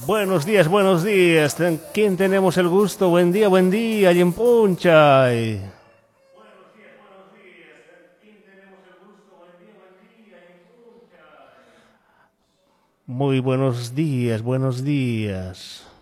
Buenos días, buenos días. ¿Quién tenemos el gusto? Buen día, y en Punchay. Muy buenos días, buenos días.